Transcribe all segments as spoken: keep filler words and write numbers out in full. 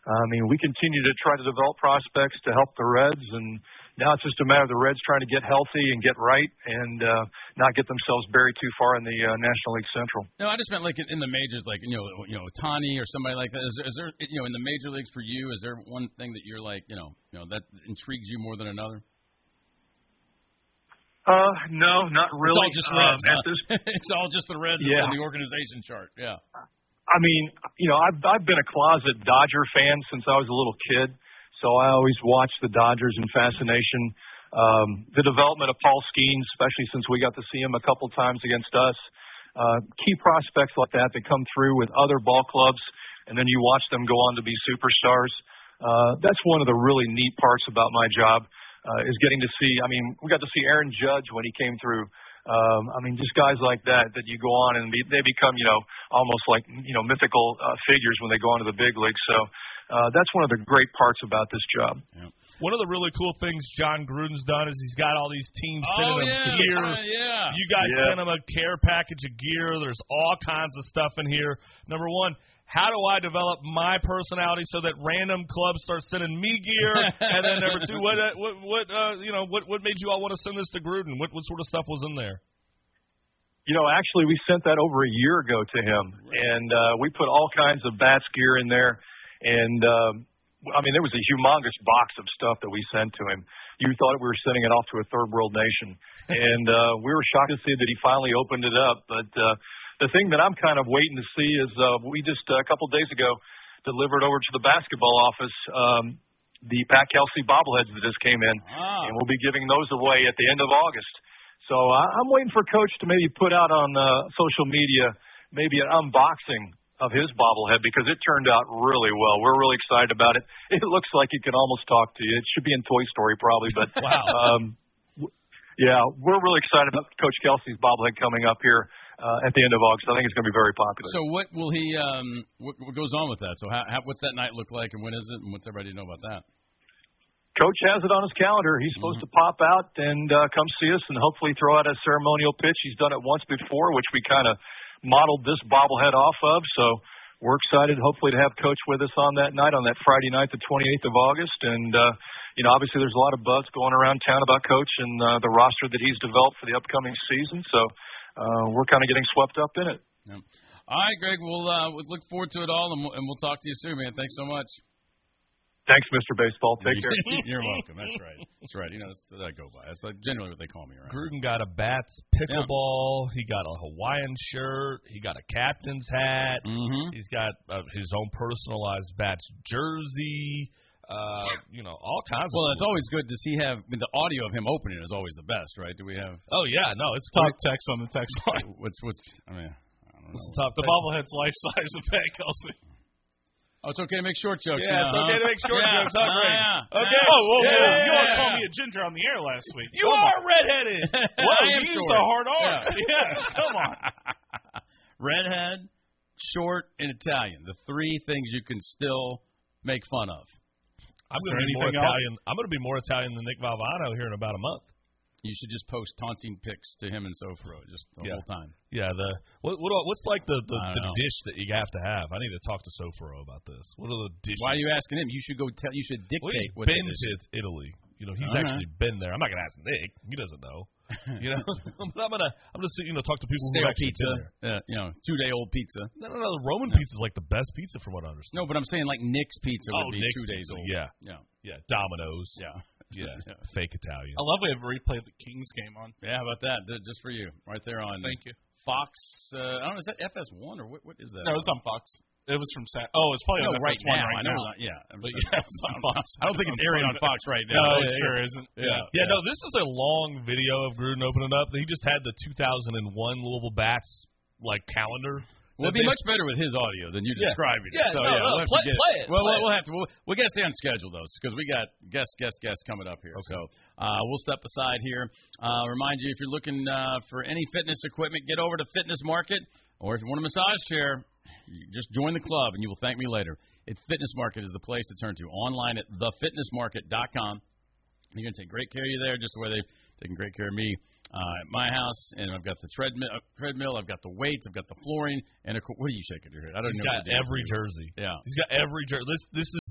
I mean, we continue to try to develop prospects to help the Reds, and now it's just a matter of the Reds trying to get healthy and get right and uh, not get themselves buried too far in the uh, National League Central. No, I just meant like in the majors, like, you know, you know, Ohtani or somebody like that. Is there, is there, you know, in the major leagues for you, is there one thing that you're like, you know, you know, that intrigues you more than another? Uh, no, not really. It's all just Reds. Um, at this, it's all just the Reds yeah. on the organization chart. Yeah. I mean, you know, I've I've been a closet Dodger fan since I was a little kid, so I always watched the Dodgers in fascination. Um, the development of Paul Skeens, especially since we got to see him a couple times against us. Uh, key prospects like that that come through with other ball clubs, and then you watch them go on to be superstars. Uh, that's one of the really neat parts about my job, uh, is getting to see, I mean, we got to see Aaron Judge when he came through. Um, I mean, just guys like that, that you go on and be, they become, you know, almost like, you know, mythical uh, figures when they go onto the big leagues. So uh, that's one of the great parts about this job. Yeah. One of the really cool things John Gruden's done is he's got all these teams sending oh, them yeah. gear. Uh, yeah. You guys yeah. send them a care package of gear. There's all kinds of stuff in here. Number one, how do I develop my personality so that random clubs start sending me gear? And then number two, what what what uh, you know what what made you all want to send this to Gruden? What what sort of stuff was in there? You know, actually, we sent that over a year ago to him, and uh, we put all kinds of bats gear in there. And um, I mean, there was a humongous box of stuff that we sent to him. You thought we were sending it off to a third world nation, and uh, we were shocked to see that he finally opened it up. But uh, the thing that I'm kind of waiting to see is uh, we just uh, a couple days ago delivered over to the basketball office um, the Pat Kelsey bobbleheads that just came in, ah. and we'll be giving those away at the end of August. So uh, I'm waiting for Coach to maybe put out on uh, social media maybe an unboxing of his bobblehead, because it turned out really well. We're really excited about it. It looks like it can almost talk to you. It should be in Toy Story probably, but wow. um, w- yeah, we're really excited about Coach Kelsey's bobblehead coming up here uh, at the end of August. I think it's going to be very popular. So what will he? Um, what, what goes on with that? So how, how, what's that night look like, and when is it, and what's everybody know about that? Coach has it on his calendar. He's supposed mm-hmm. to pop out and uh, come see us and hopefully throw out a ceremonial pitch. He's done it once before, which we kind of modeled this bobblehead off of. So we're excited, hopefully, to have Coach with us on that night, on that Friday night, the twenty-eighth of August. And, uh, you know, obviously there's a lot of buzz going around town about Coach and uh, the roster that he's developed for the upcoming season. So uh, we're kind of getting swept up in it. Yeah. All right, Greg, we'll, uh, we'll look forward to it all, and we'll, and we'll talk to you soon, man. Thanks so much. Thanks, Mister Baseball. Take care. You're welcome. That's right. That's right. You know, that's what I go by. That's like generally what they call me around. Gruden got a bats pickleball. Yeah. He got a Hawaiian shirt. He got a captain's hat. Mm-hmm. He's got uh, his own personalized bats jersey. Uh, you know, all kinds well, of. Well, it's always good to see have. I mean, the audio of him opening is always the best, right? Do we have? Oh yeah, no, it's top great. text on the text line. What's what's? I mean, I don't know. What's the top? The bobblehead's life size of Pat Kelsey. Oh, it's okay to make short jokes. Yeah, now, it's okay huh? to make short yeah. jokes. Not uh, great. Yeah. Okay. Oh, whoa, whoa, Yeah. whoa. You want to call me a ginger on the air last week? You come are on. redheaded. Whoa, I am you used short. a hard R. Yeah. yeah, come on. Redhead, short, and Italian. The three things you can still make fun of. I'm Is going to be more anything Italian. I'm going to be more Italian than Nick Valvano here in about a month. You should just post taunting pics to him and Sofro just the yeah. whole time. Yeah, the what, what what's like the the, the know. dish that you have to have? I need to talk to Sofro about this. What are the dishes? Why are you asking him? You should go tell. You should dictate well, he's what been it is. to Italy. You know, he's All actually right. been there. I'm not going to ask Nick. He doesn't know. You know, but I'm gonna I'm gonna sit, you know, talk to people Stale who actually pizza. been there. Uh, you know, two day old pizza. No, no, no. The Roman No. pizza is like the best pizza from what I understand. No, but I'm saying like Nick's pizza would Oh, be Nick's two days pizza, old. yeah. Yeah. Yeah, Domino's. Yeah. Yeah, fake Italian. I love we have replayed the Kings game on. Yeah, how about that? Just for you, right there on. Thank you. Fox. Uh, I don't know. Is that F S one or what? What is that? No, it was on Fox. It was from Sat. Oh, it's probably no, on right F S one now. right I know. now. Not, yeah, I'm But sorry. yeah, it's on Fox. I don't think it's airing on Fox right now. No, yeah, it sure yeah. isn't. Yeah. Yeah, yeah. no, this is a long video of Gruden opening up. He just had the two thousand one Louisville Bats like calendar. Well, it'd be much better with his audio than you Yeah. describing it. Yeah, so, no, yeah, no, we'll have play- to get, play it, Well, play we'll, it. we'll have to. We'll, we'll get to stay on schedule though, because we got guest, guest, guest coming up here. Okay. So uh, we'll step aside here. Uh, remind you, if you're looking uh, for any fitness equipment, get over to Fitness Market, or if you want a massage chair, you just join the club, and you will thank me later. It Fitness Market is the place to turn to. Online at the fitness market dot com. You're going to take great care of you there, just the way they've taken great care of me uh, at my house. And I've got the treadmill, uh, treadmill, I've got the weights, I've got the flooring, and of course, what are you shaking your head? I don't He's know. got what to do every with you. jersey. Yeah. He's got every jersey. This this is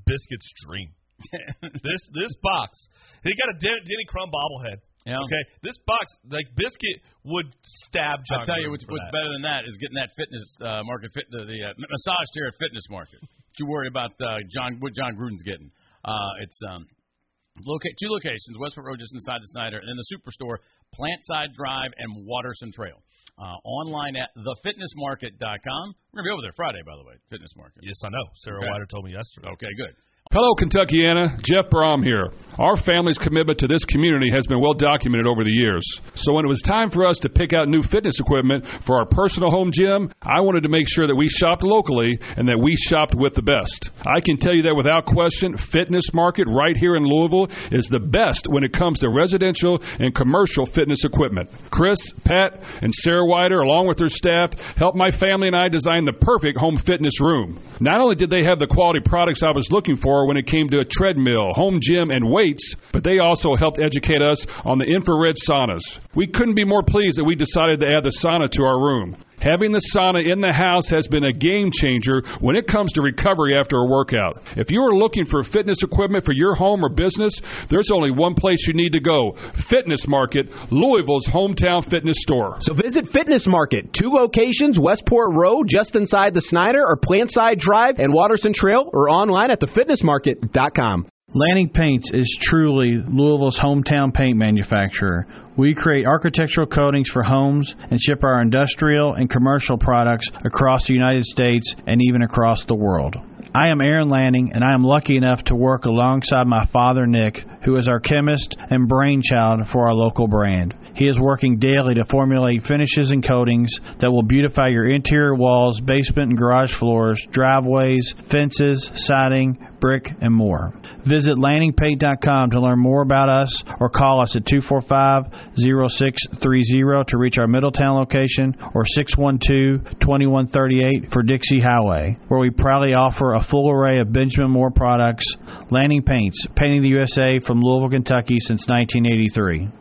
Biscuit's dream. this this box. He got a Den- Denny Crum bobblehead. Yeah. Okay, this box, like Biscuit, would stab John. I'll tell you Gruden what's, for what's that. better than that is getting that fitness uh, market, fit the, the uh, massage chair at Fitness Market. Don't you worry about uh, John what John Gruden's getting. Uh, it's um, loca- two locations: Westport Road, just inside the Snyder, and then the Superstore, Plantside Drive, and Watterson Trail. Uh, online at the fitness market dot com. We're gonna be over there Friday, by the way. Fitness Market. Yes, I know. Sarah Okay. Wider told me yesterday. Okay, good. Hello, Kentuckiana. Jeff Brom here. Our family's commitment to this community has been well documented over the years. So when it was time for us to pick out new fitness equipment for our personal home gym, I wanted to make sure that we shopped locally and that we shopped with the best. I can tell you that without question, Fitness Market right here in Louisville is the best when it comes to residential and commercial fitness equipment. Chris, Pat, and Sarah Wider, along with their staff, helped my family and I design the perfect home fitness room. Not only did they have the quality products I was looking for when it came to a treadmill, home gym, and weights, but they also helped educate us on the infrared saunas. We couldn't be more pleased that we decided to add the sauna to our room. Having the sauna in the house has been a game changer when it comes to recovery after a workout. If you are looking for fitness equipment for your home or business, there's only one place you need to go: Fitness Market, Louisville's hometown fitness store. So visit Fitness Market, two locations, Westport Road, just inside the Snyder, or Plantside Drive and Watterson Trail, or online at the fitness market dot com. Lanning Paints is truly Louisville's hometown paint manufacturer. We create architectural coatings for homes and ship our industrial and commercial products across the United States and even across the world. I am Aaron Lanning, and I am lucky enough to work alongside my father, Nick, who is our chemist and brainchild for our local brand. He is working daily to formulate finishes and coatings that will beautify your interior walls, basement and garage floors, driveways, fences, siding, brick, and more. Visit lanning paint dot com to learn more about us, or call us at two four five, zero six three zero to reach our Middletown location, or six one two, two one three eight for Dixie Highway, where we proudly offer a full array of Benjamin Moore products. Lanning Paints, painting the U S A from Louisville, Kentucky since nineteen eighty-three.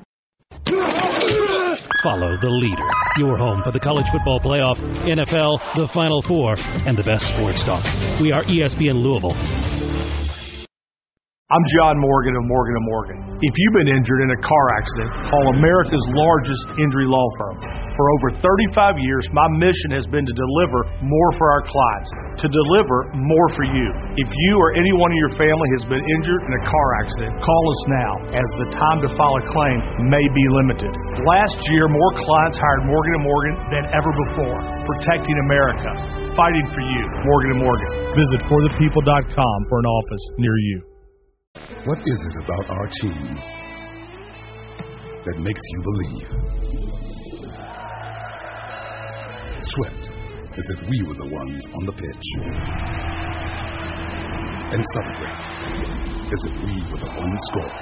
Follow the leader. Your home for the college football playoff, N F L, the Final Four, and the best sports talk. We are E S P N Louisville. I'm John Morgan of Morgan and Morgan. If you've been injured in a car accident, call America's largest injury law firm. For over thirty-five years, my mission has been to deliver more for our clients, to deliver more for you. If you or anyone in your family has been injured in a car accident, call us now, as the time to file a claim may be limited. Last year, more clients hired Morgan and Morgan than ever before, protecting America, fighting for you. Morgan and Morgan. Visit for the people dot com for an office near you. What is it about our team that makes you believe? Swept as if we were the ones on the pitch. And celebrate as if we were the ones scoring.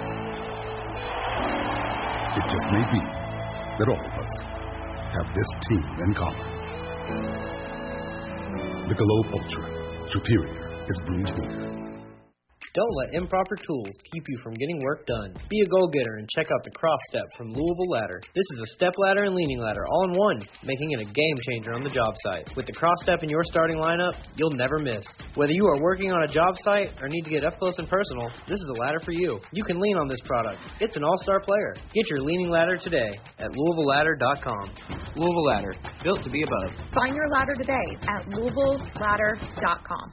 It just may be that all of us have this team in common. Michelob Ultra, superior is brewed here. Don't let improper tools keep you from getting work done. Be a go-getter and check out the Cross Step from Louisville Ladder. This is a step ladder and leaning ladder all in one, making it a game changer on the job site. With the Cross Step in your starting lineup, you'll never miss. Whether you are working on a job site or need to get up close and personal, this is a ladder for you. You can lean on this product. It's an all-star player. Get your leaning ladder today at Louisville Ladder dot com. Louisville Ladder, built to be above. Find your ladder today at Louisville Ladder dot com.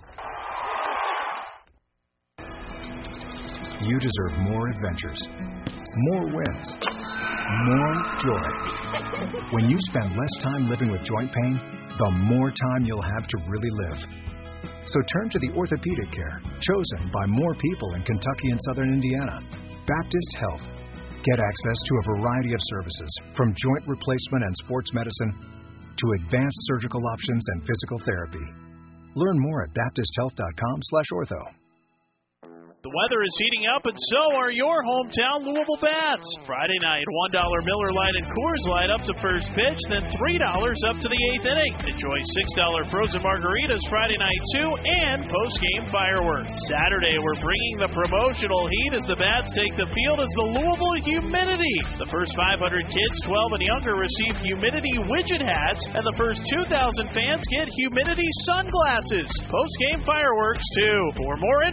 You deserve more adventures, more wins, more joy. When you spend less time living with joint pain, the more time you'll have to really live. So turn to the orthopedic care chosen by more people in Kentucky and Southern Indiana. Baptist Health. Get access to a variety of services, from joint replacement and sports medicine to advanced surgical options and physical therapy. Learn more at baptist health dot com slash ortho. The weather is heating up, and so are your hometown Louisville Bats. Friday night, one dollar Miller Lite and Coors Light up to first pitch, then three dollars up to the eighth inning. Enjoy six dollar frozen margaritas Friday night, too, and post-game fireworks. Saturday, we're bringing the promotional heat as the Bats take the field as the Louisville Humidity. The first five hundred kids twelve and younger receive Humidity widget hats, and the first two thousand fans get Humidity sunglasses. Post-game fireworks, too. For more